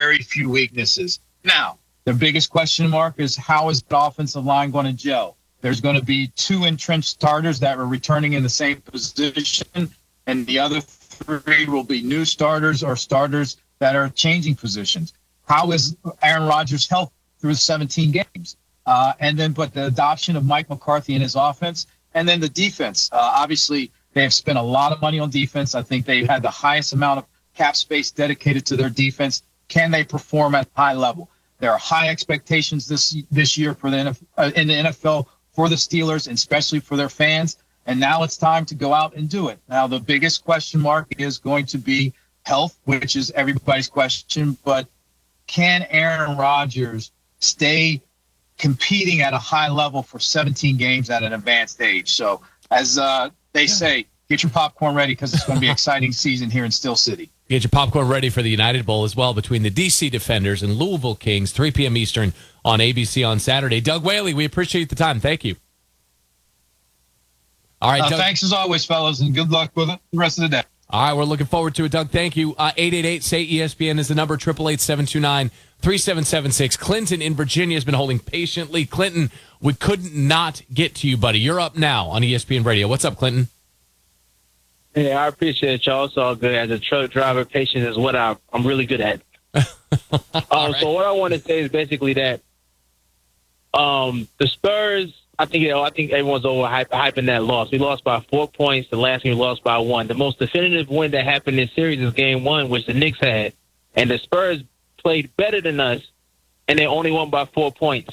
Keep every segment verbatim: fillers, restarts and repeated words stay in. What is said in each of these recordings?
very few weaknesses. Now, the biggest question mark is how is the offensive line going to gel? There's going to be two entrenched starters that are returning in the same position, and the other three will be new starters or starters that are changing positions. How is Aaron Rodgers' health through seventeen games? Uh, and then, but the adoption of Mike McCarthy and his offense, and then the defense. Uh, obviously, they have spent a lot of money on defense. I think they've had the highest amount of cap space dedicated to their defense. Can they perform at a high level? There are high expectations this this year for the N F L, uh, in the N F L for the Steelers, and especially for their fans. And now it's time to go out and do it. Now, the biggest question mark is going to be health, which is everybody's question. But can Aaron Rodgers stay competing at a high level for seventeen games at an advanced age? So, as uh, they say, get your popcorn ready because it's going to be an exciting season here in Steel City. Get your popcorn ready for the United Bowl as well between the D C Defenders and Louisville Kings, three p.m. Eastern on A B C on Saturday. Doug Whaley, we appreciate the time. Thank you. All right, uh, Doug. Thanks as always, fellas, and good luck with it the rest of the day. All right, we're looking forward to it, Doug. Thank you. Uh, eight eight eight, S A Y, E S P N is the number, eight eight eight, seven two nine, three seven seven six. Clinton in Virginia has been holding patiently. Clinton, we couldn't not get to you, buddy. You're up now on E S P N Radio. What's up, Clinton? Hey, I appreciate y'all. It's all good. As a truck driver, patience is what I, I'm really good at. um, right. So what I want to say is basically that um, the Spurs, I think you know, I think everyone's over hyping that loss. We lost by four points. The last game we lost by one. The most definitive win that happened in this series is game one, which the Knicks had. And the Spurs played better than us, and they only won by four points.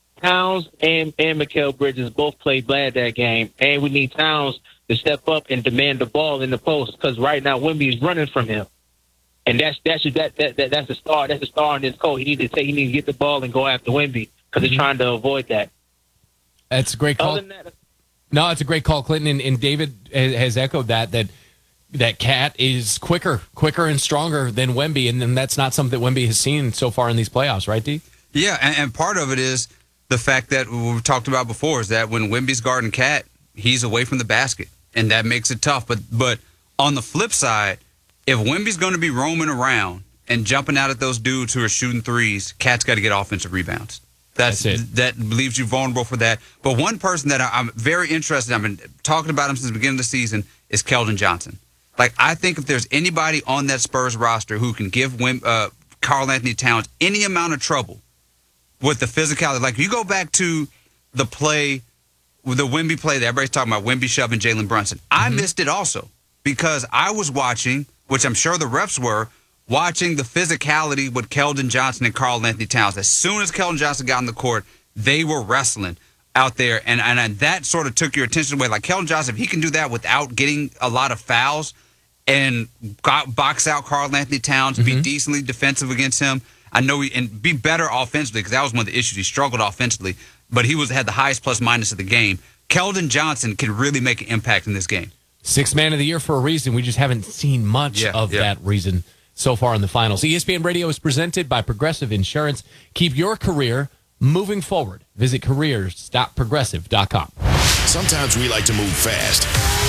Towns and, and Mikal Bridges both played bad that game, and we need Towns to step up and demand the ball in the post because right now Wemby is running from him, and that's that's that that, that that's the star. That's the star in this code. He needs to take. He needs to get the ball and go after Wemby because mm-hmm. they're trying to avoid that. That's a great call. That, no, it's a great call, Clinton, and, and David has echoed that that that Cat is quicker, quicker and stronger than Wemby, and, and that's not something that Wemby has seen so far in these playoffs, right, D? Yeah, and, and part of it is the fact that we've talked about before is that when Wemby's guarding Cat, he's away from the basket. And that makes it tough. But but on the flip side, if Wemby's going to be roaming around and jumping out at those dudes who are shooting threes, Cat's got to get offensive rebounds. That's, That's it. That leaves you vulnerable for that. But one person that I'm very interested in, I've been talking about him since the beginning of the season, is Keldon Johnson. Like, I think if there's anybody on that Spurs roster who can give Wim, uh, Karl Anthony Towns any amount of trouble with the physicality. Like, you go back to the play the Wemby play that everybody's talking about, Wemby shoving Jalen Brunson. I mm-hmm. missed it also because I was watching, which I'm sure the refs were, watching the physicality with Keldon Johnson and Karl Anthony Towns. As soon as Keldon Johnson got on the court, they were wrestling out there, and, and that sort of took your attention away. Like Keldon Johnson, if he can do that without getting a lot of fouls and got, box out Karl Anthony Towns, mm-hmm. be decently defensive against him, I know he, and be better offensively because that was one of the issues. He struggled offensively. But he was had the highest plus minus of the game. Keldon Johnson can really make an impact in this game. Sixth man of the year for a reason. We just haven't seen much yeah, of yeah. that reason so far in the finals. E S P N Radio is presented by Progressive Insurance. Keep your career moving forward. Visit careers dot progressive dot com. Sometimes we like to move fast.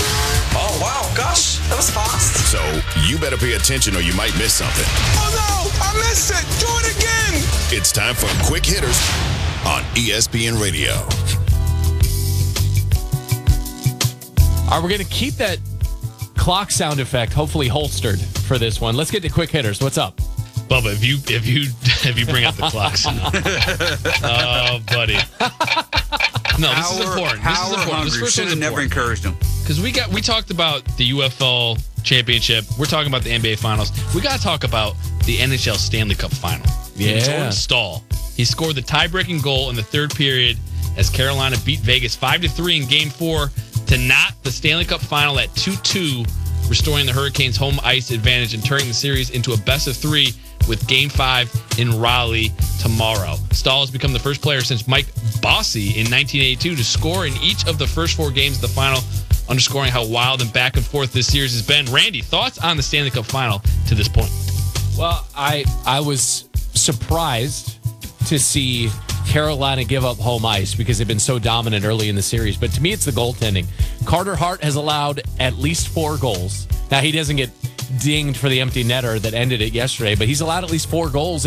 Oh, wow, gosh, that was fast. So you better pay attention or you might miss something. Oh, no, I missed it. Do it again. It's time for Quick Hitters on E S P N Radio. All right, we're going to keep that clock sound effect hopefully holstered for this one. Let's get to Quick Hitters. What's up? Bubba, if you if you if you bring up the clock sound. Oh, buddy. No, this is important. This is important. This first should have never encouraged them. Because we got we talked about the U F L championship. We're talking about the N B A finals. We got to talk about the N H L Stanley Cup final. Yeah. Jordan Staal. He scored the tie-breaking goal in the third period as Carolina beat Vegas five to three in Game four to knot the Stanley Cup final at two two, restoring the Hurricanes' home ice advantage and turning the series into a best of three with Game five in Raleigh tomorrow. Staal has become the first player since Mike Bossy in nineteen eighty-two to score in each of the first four games of the final, underscoring how wild and back and forth this series has been. Randy, thoughts on the Stanley Cup final to this point? Well, I I was surprised to see Carolina give up home ice because they've been so dominant early in the series. But to me, it's the goaltending. Carter Hart has allowed at least four goals. Now, he doesn't get dinged for the empty netter that ended it yesterday, but he's allowed at least four goals